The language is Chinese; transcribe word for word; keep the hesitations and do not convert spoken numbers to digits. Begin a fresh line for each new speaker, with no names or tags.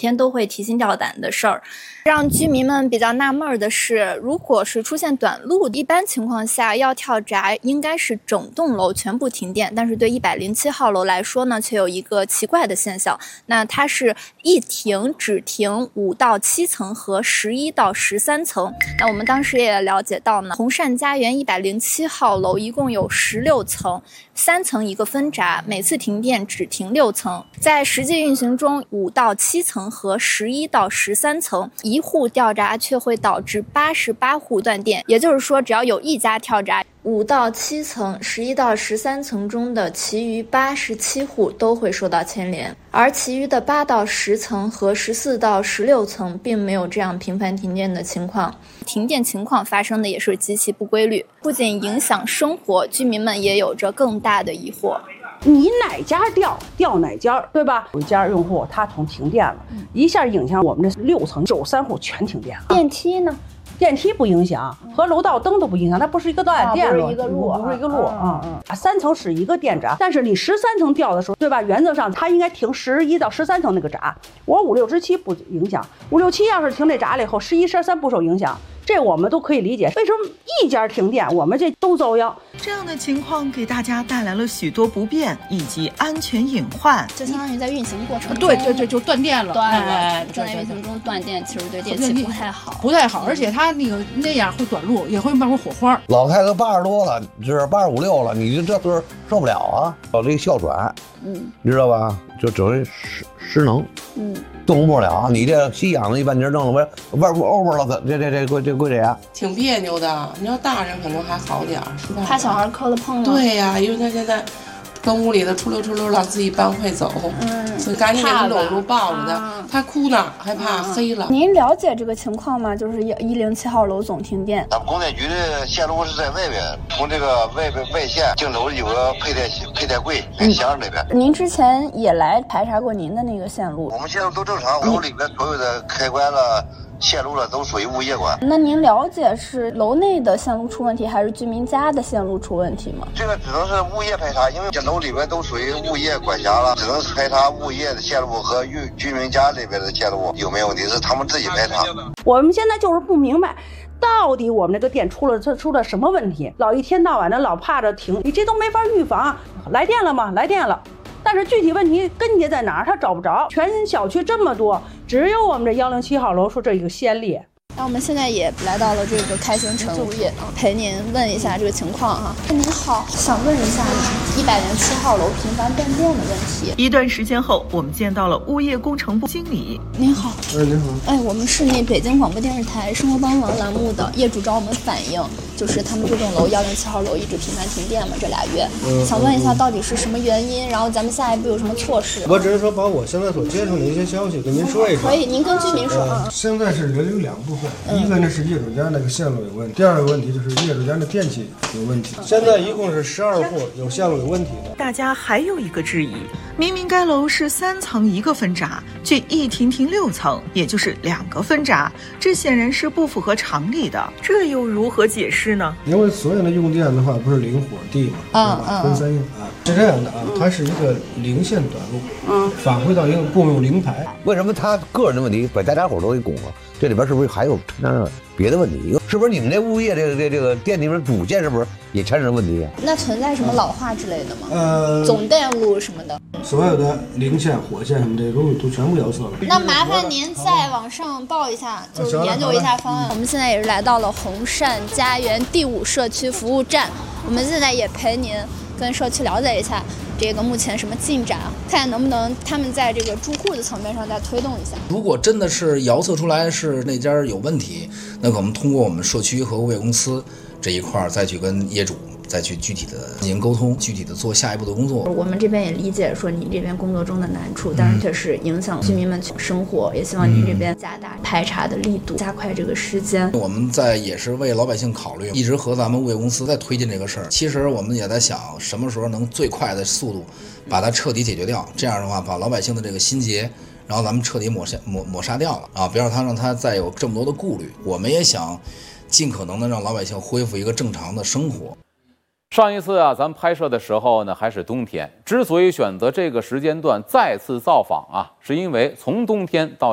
天都会提心吊胆的事儿。让居民们比较纳闷的是，如果是出现短路，一般情况下要跳闸应该是整栋楼全部停电，但是对一百零七号楼来说呢，却有一个奇怪的现象，那它是一停只停五到七层和十一到十三层。那我们当时也了解到呢，红善家园一百零七号楼一共有十六层，三层一个分闸，每次停电只停六层。在实际运行中，五到七层和十一到十三层一户掉闸却会导致八十八户断电，也就是说，只要有一家跳闸，五到七层、十一到十三层中的其余八十七户都会受到牵连，而其余的八到十层和十四到十六层并没有这样频繁停电的情况。停电情况发生的也是极其不规律，不仅影响生活，居民们也有着更大的疑惑。
你哪家掉掉哪家，对吧？有一家用户他从停电了，一下影响我们这六层九三户全停电了。
电梯呢？
电梯不影响，和楼道灯都不影响，它不是一个导演电路，
不是一个路，
不是一个路啊。嗯嗯，三层是一个电闸，但是你十三层掉的时候，对吧？原则上它应该停十一到十三层那个闸，我五六十七不影响，五六七要是停这闸了以后，十一十三不受影响。这我们都可以理解，为什么一家停电，我们这都遭殃？
这样的情况给大家带来了许多不便以及安全隐患，
就相当于在运行过程中，
对对对，就断电了，
断了。
哎，
正在运行中断电，其实对电器不太好，
不太好，而且它那个那样会短路，也会冒出火花。
老太太八十多了，就是八十五六了，你这岁数受不了啊！有这个哮喘，嗯，你知道吧？就整于失失能，嗯。动不了，你这吸氧的一半截弄了，我外边 over 了，这这这归这归谁呀？
挺别扭的。你要大人可能还好点，是吧？
怕小孩磕了碰了。
对呀、啊，因为他现在跟屋里的出溜出溜让自己搬会走，嗯，所以赶紧给他搂住抱着他，啊、他哭呢，害怕黑了。
您了解这个情况吗？就是一零七号楼总停电。
咱们供电局的线路是在外边，从这个外边外线镜头有个配电配电柜在箱那边。
您之前也来排查过您的那个线路？
我们线路都正常，楼里边所有的开关了。线路了都属于物业管。
那您了解是楼内的线路出问题，还是居民家的线路出问题吗？
这个只能是物业排查，因为这楼里边都属于物业管辖了，只能排查物业的线路和居居民家里边的线路有没有问题，是他们自己排查。
我们现在就是不明白，到底我们这个电出了这出了什么问题？老一天到晚的老怕着停，你这都没法预防。来电了吗？来电了。但是具体问题根结在哪儿，他找不着。全小区这么多，只有我们这幺零七号楼说这一个先例。
那我们现在也来到了这个开心城物业，陪您问一下这个情况哈。您好，想问一下一百零七号楼频繁断电的问题。
一段时间后，我们见到了物业工程部经理。
您好，
哎，您好，
哎，我们是那北京广播电视台生活帮忙栏目的业主找我们反映，就是他们这栋楼幺零七号楼一直频繁停电嘛，这俩月，嗯、想问一下到底是什么原因，然后咱们下一步有什么措施？
我只是说把我现在所接触的一些消息跟您说一说。
可以，您跟居民说啊、
呃。现在是人有两部分，嗯、一个呢是业主家那个线路有问题，第二个问题就是业主家的电器有问题。现在一共是十二户有线路有问题的。
大家还有一个质疑，明明该楼是三层一个分闸，却一停停六层，也就是两个分闸，这显然是不符合常理的，这又如何解释呢？
因为所有的用电的话不是零火地嘛，
嗯嗯，
分三用啊，是这样的啊，它是一个零线短路，嗯，返回到一个共用零排。
为什么他个人的问题把大家伙都给拱了？这里边是不是还有产生别的问题？是不是你们这物业这个这这个电里面主线是不是也产生问题啊？
那存在什么老化之类的吗？
呃，
总电路什么的，
所有的零线、火线什么这些都都全部摇测了。
那麻烦您再往上报一下，就是研究一下方案。我们现在也是来到了红善家园第五社区服务站，我们现在也陪您跟社区了解一下这个目前什么进展，看看能不能他们在这个住户的层面上再推动一下。
如果真的是遥测出来是那家有问题，那可能通过我们社区和物业公司这一块再去跟业主再去具体的进行沟通，具体的做下一步的工作。
我们这边也理解说您这边工作中的难处，但是确实影响居民们生活，嗯、也希望您这边加大排查的力度，加快这个时间。
我们在也是为老百姓考虑，一直和咱们物业公司在推进这个事儿。其实我们也在想，什么时候能最快的速度把它彻底解决掉，这样的话把老百姓的这个心结，然后咱们彻底抹杀抹抹杀掉了啊，别让他让他再有这么多的顾虑。我们也想尽可能的让老百姓恢复一个正常的生活。
上一次啊，咱们拍摄的时候呢还是冬天，之所以选择这个时间段再次造访啊，是因为从冬天到